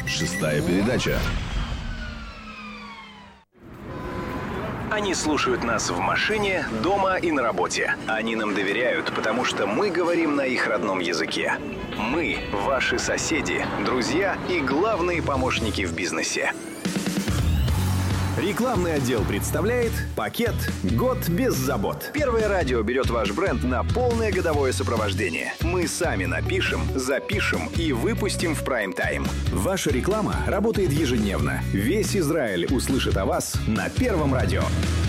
Шестая передача. Они слушают нас в машине, дома и на работе. Они нам доверяют, потому что мы говорим на их родном языке. Мы – ваши соседи, друзья и главные помощники в бизнесе. Рекламный отдел представляет пакет «Год без забот». Первое радио берет ваш бренд на полное годовое сопровождение. Мы сами напишем, запишем и выпустим в прайм-тайм. Ваша реклама работает ежедневно. Весь Израиль услышит о вас на Первом радио.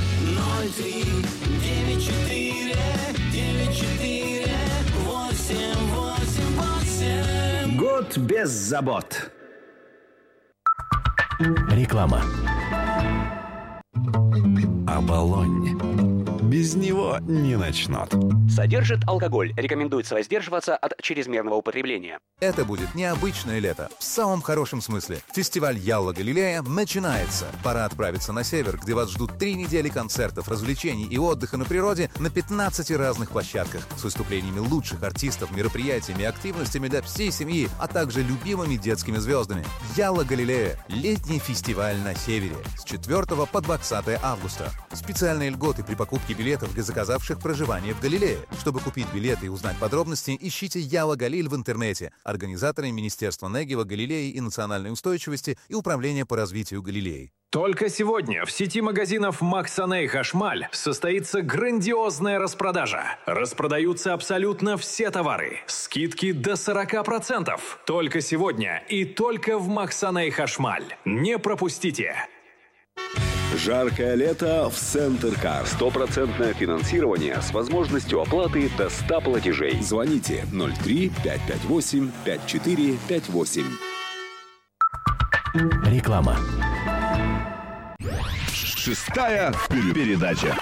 03-94-888. Год без забот. Реклама. Оболонь. Без него не начнут. Содержит алкоголь. Рекомендуется воздерживаться от чрезмерного употребления. Это будет необычное лето. В самом хорошем смысле. Фестиваль Ялла Галилея начинается. Пора отправиться на север, где вас ждут 3 недели концертов, развлечений и отдыха на природе на 15 разных площадках с выступлениями лучших артистов, мероприятиями и активностями для всей семьи, а также любимыми детскими звездами. Ялла Галилея. Летний фестиваль на севере. С 4 по 20 августа. Специальные льготы при покупке билетов для заказавших проживание в Галилее. Чтобы купить билеты и узнать подробности, ищите Ялла Галиль в интернете. Организаторы Министерства Негева, Галилеи и национальной устойчивости и Управление по развитию Галилеи. Только сегодня в сети магазинов Максаней Хашмаль состоится грандиозная распродажа. Распродаются абсолютно все товары. Скидки до 40%. Только сегодня и только в Максаней Хашмаль. Не пропустите! Жаркое лето в Центркар. 100% финансирование с возможностью оплаты до 100 платежей. Звоните 03-558-5458. Реклама. Шестая передача.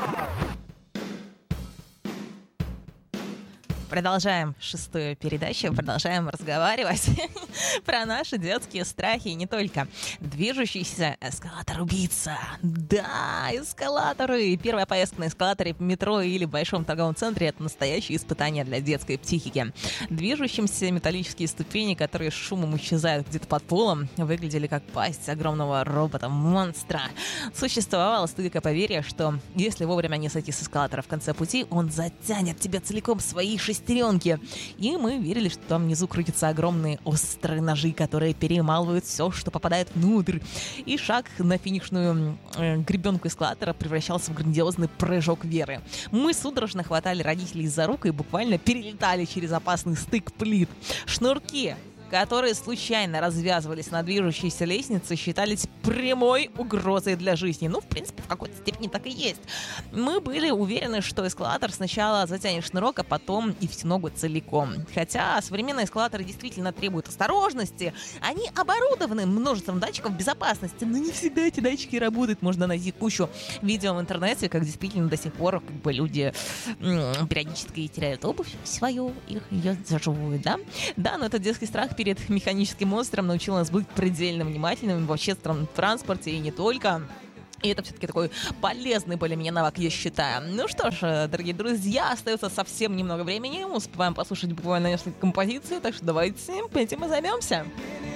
Продолжаем шестую передачу, продолжаем разговаривать про наши детские страхи и не только. Движущийся эскалатор-убийца. Да, эскалаторы. Первая поездка на эскалаторе в метро или в большом торговом центре – это настоящее испытание для детской психики. Движущимся металлические ступени, которые с шумом исчезают где-то под полом, выглядели как пасть огромного робота-монстра. Существовало стойкое поверье, что если вовремя не сойти с эскалатора в конце пути, он затянет тебя целиком в свои шестеренки. И мы верили, что там внизу крутятся огромные острые ножи, которые перемалывают все, что попадает внутрь. И шаг на финишную гребенку эскалатора превращался в грандиозный прыжок веры. Мы судорожно хватали родителей за руку и буквально перелетали через опасный стык плит. Шнурки, которые случайно развязывались на движущейся лестнице, считались прямой угрозой для жизни. Ну, в принципе, в какой-то степени так и есть. Мы были уверены, что эскалатор сначала затянет шнурок, а потом и всю ногу целиком. Хотя современные эскалаторы действительно требуют осторожности. Они оборудованы множеством датчиков безопасности, но не всегда эти датчики работают. Можно найти кучу видео в интернете, как действительно до сих пор люди периодически теряют обувь свою, ее зажевывают, да? Да, но этот детский страх перед механическим монстром научил нас быть предельно внимательными в общественном транспорте и не только. И это все-таки такой полезный для меня навык, я считаю. Ну что ж, дорогие друзья, остается совсем немного времени. Успеваем послушать буквально несколько композиций, так что давайте этим и займемся.